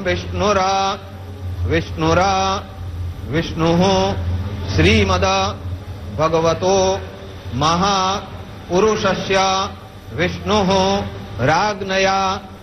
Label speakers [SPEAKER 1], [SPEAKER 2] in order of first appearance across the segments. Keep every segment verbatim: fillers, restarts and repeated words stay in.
[SPEAKER 1] विष्णुरा विष्णुरा विष्णुः श्रीमद भगवतो महापुरुषस्य विष्णुः राज्ञया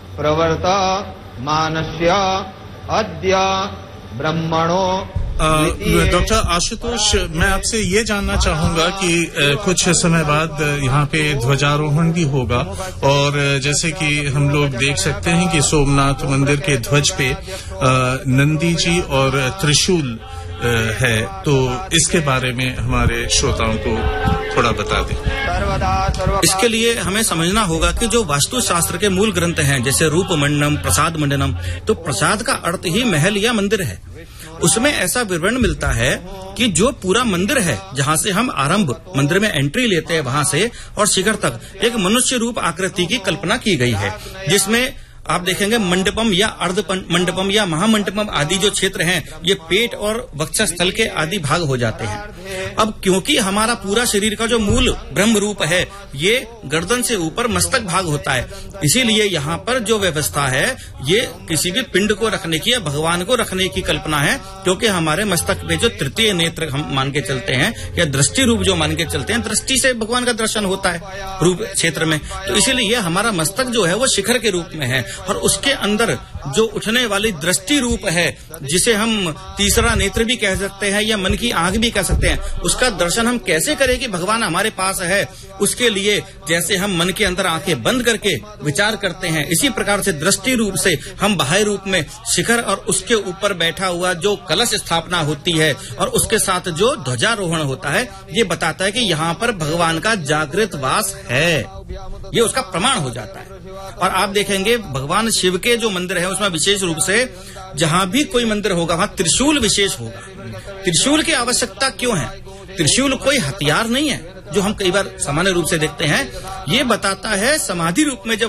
[SPEAKER 1] प्रवर्तमानस्य अद्य ब्रह्मणो।
[SPEAKER 2] डॉक्टर आशुतोष, मैं आपसे ये जानना चाहूंगा कि कुछ समय बाद यहाँ पे ध्वजारोहण भी होगा और जैसे कि हम लोग देख सकते हैं कि सोमनाथ मंदिर के ध्वज पे नंदी जी और त्रिशूल है, तो इसके बारे में हमारे श्रोताओं को थोड़ा बता दें।
[SPEAKER 3] इसके लिए हमें समझना होगा कि जो वास्तुशास्त्र के मूल ग्रंथ हैं, जैसे रूप मंडनम, प्रसाद मंडनम, तो प्रसाद का अर्थ ही महल या मंदिर है। उसमें ऐसा विवरण मिलता है कि जो पूरा मंदिर है, जहाँ से हम आरंभ मंदिर में एंट्री लेते हैं, वहाँ से और शिखर तक एक मनुष्य रूप आकृति की कल्पना की गई है, जिसमें आप देखेंगे मंडपम या अर्ध मंडपम या महामंडपम आदि जो क्षेत्र हैं, ये पेट और वक्षस्थल के आदि भाग हो जाते हैं। अब क्योंकि हमारा पूरा शरीर का जो मूल ब्रह्म रूप है, ये गर्दन से ऊपर मस्तक भाग होता है, इसीलिए यहाँ पर जो व्यवस्था है ये किसी भी पिंड को रखने की या भगवान को रखने की कल्पना है, क्योंकि हमारे मस्तक में जो तृतीय नेत्र हम मान के चलते हैं या दृष्टि रूप जो मान के चलते हैं, दृष्टि से भगवान का दर्शन होता है रूप क्षेत्र में, तो इसीलिए हमारा मस्तक जो है वो शिखर के रूप में है और उसके अंदर जो उठने वाली दृष्टि रूप है, जिसे हम तीसरा नेत्र भी कह सकते हैं या मन की आंख भी कह सकते हैं, उसका दर्शन हम कैसे करें कि भगवान हमारे पास है। उसके लिए जैसे हम मन के अंदर आंखें बंद करके विचार करते हैं, इसी प्रकार से दृष्टि रूप से हम बाह्य रूप में शिखर और उसके ऊपर बैठा हुआ जो कलश स्थापना होती है और उसके साथ जो ध्वजारोहण होता है, ये बताता है कि यहाँ पर भगवान का जागृत वास है, ये उसका प्रमाण हो जाता है। और आप देखेंगे भगवान शिव के जो मंदिर है उसमें विशेष रूप से जहाँ भी कोई मंदिर होगा वहाँ त्रिशूल विशेष होगा। त्रिशूल की आवश्यकता क्यों है? त्रिशूल कोई हथियार नहीं है जो हम कई बार सामान्य रूप से देखते हैं, ये बताता है समाधि रूप में जब